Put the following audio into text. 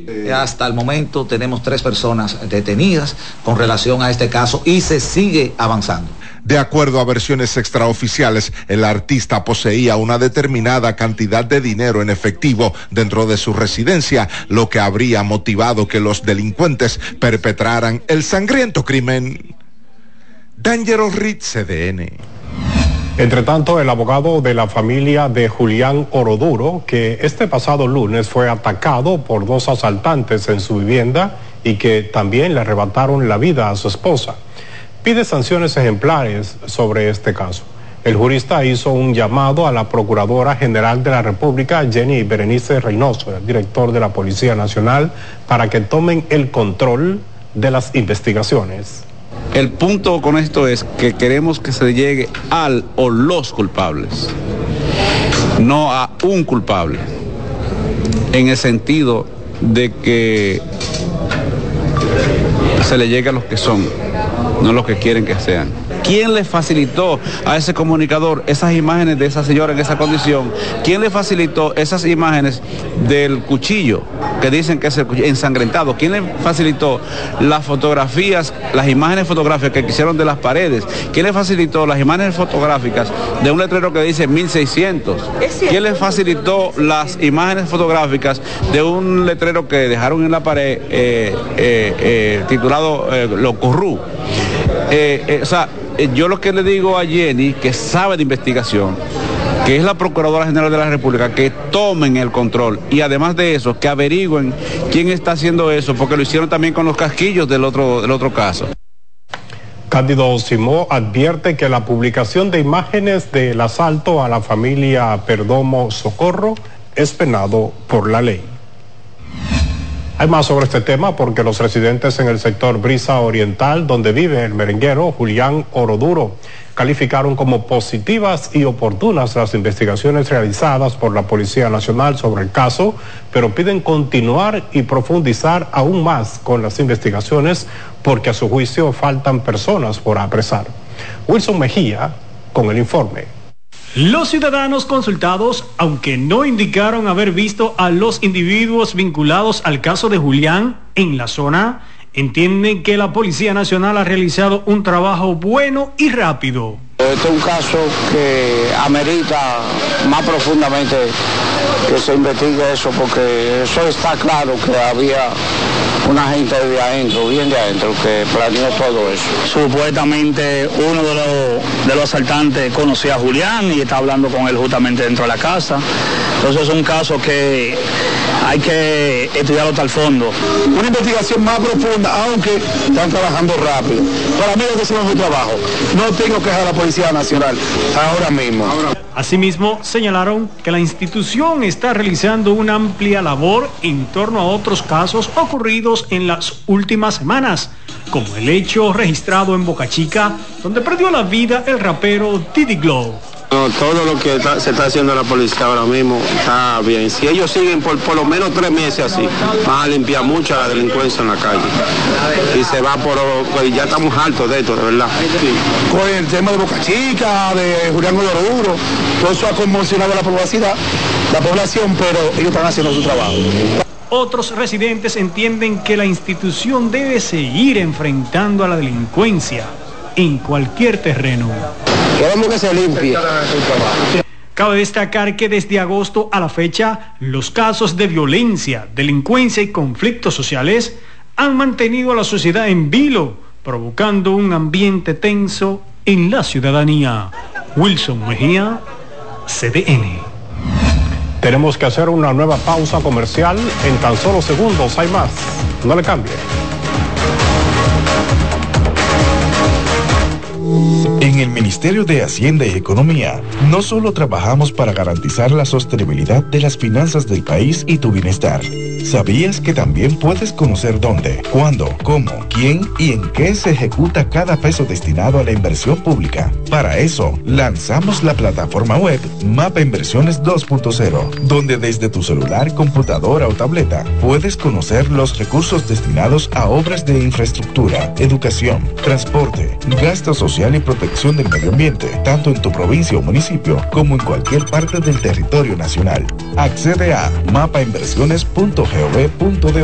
Hasta el momento tenemos 3 personas detenidas con relación a este caso y se sigue avanzando. De acuerdo a versiones extraoficiales, el artista poseía una determinada cantidad de dinero en efectivo dentro de su residencia, lo que habría motivado que los delincuentes perpetraran el sangriento crimen. Dangerous Reed, CDN. Entre tanto, el abogado de la familia de Julián Oroduro, que este pasado lunes fue atacado por 2 asaltantes en su vivienda y que también le arrebataron la vida a su esposa, pide sanciones ejemplares sobre este caso. El jurista hizo un llamado a la Procuradora General de la República, Jenny Berenice Reynoso, el director de la Policía Nacional, para que tomen el control de las investigaciones. El punto con esto es que queremos que se llegue al o los culpables, no a un culpable, en el sentido de que se le llegue a los que son, no los que quieren que sean. ¿Quién le facilitó a ese comunicador esas imágenes de esa señora en esa condición? ¿Quién le facilitó esas imágenes del cuchillo, que dicen que es el cuchillo ensangrentado? ¿Quién le facilitó las fotografías, las imágenes fotográficas que hicieron de las paredes? ¿Quién le facilitó las imágenes fotográficas de un letrero que dice 1600? ¿Quién le facilitó las imágenes fotográficas de un letrero que dejaron en la pared titulado Lo Corrú? Yo lo que le digo a Jenny, que sabe de investigación, que es la Procuradora General de la República, que tomen el control y además de eso, que averigüen quién está haciendo eso, porque lo hicieron también con los casquillos del otro caso. Cándido Simó advierte que la publicación de imágenes del asalto a la familia Perdomo Socorro es penado por la ley. Hay más sobre este tema porque los residentes en el sector Brisa Oriental, donde vive el merenguero Julián Oroduro, calificaron como positivas y oportunas las investigaciones realizadas por la Policía Nacional sobre el caso, pero piden continuar y profundizar aún más con las investigaciones porque a su juicio faltan personas por apresar. Wilson Mejía con el informe. Los ciudadanos consultados, aunque no indicaron haber visto a los individuos vinculados al caso de Julián en la zona, entienden que la Policía Nacional ha realizado un trabajo bueno y rápido. Este es un caso que amerita más profundamente que se investigue eso, porque eso está claro que había una gente de adentro, bien de adentro, que planeó todo eso. Supuestamente uno de los asaltantes conocía a Julián y está hablando con él justamente dentro de la casa. Entonces es un caso que hay que estudiarlo hasta el fondo. Una investigación más profunda, aunque están trabajando rápido. Para mí es que hicimos un trabajo. No tengo que dejar a la Policía Nacional ahora mismo. Asimismo, señalaron que la institución está realizando una amplia labor en torno a otros casos ocurridos en las últimas semanas, como el hecho registrado en Boca Chica, donde perdió la vida el rapero Diddy Glow. No, todo lo que se está haciendo la policía ahora mismo está bien. Si ellos siguen por lo menos 3 meses así, van a limpiar mucha la delincuencia en la calle. Y se va pues ya estamos hartos de esto, de verdad. Sí. Con el tema de Boca Chica, de Julián Oroduro, todo eso ha conmocionado a la población, pero ellos están haciendo su trabajo. Otros residentes entienden que la institución debe seguir enfrentando a la delincuencia en cualquier terreno. Queremos que se limpie. Cabe destacar que desde agosto a la fecha, los casos de violencia, delincuencia y conflictos sociales han mantenido a la sociedad en vilo, provocando un ambiente tenso en la ciudadanía. Wilson Mejía, CDN. Tenemos que hacer una nueva pausa comercial. En tan solo segundos hay más. No le cambie. En el Ministerio de Hacienda y Economía, no solo trabajamos para garantizar la sostenibilidad de las finanzas del país y tu bienestar. ¿Sabías que también puedes conocer dónde, cuándo, cómo, quién y en qué se ejecuta cada peso destinado a la inversión pública? Para eso, lanzamos la plataforma web Mapa Inversiones 2.0, donde desde tu celular, computadora o tableta puedes conocer los recursos destinados a obras de infraestructura, educación, transporte, gasto social y protección del medio ambiente, tanto en tu provincia o municipio como en cualquier parte del territorio nacional. Accede a mapainversiones.gov.do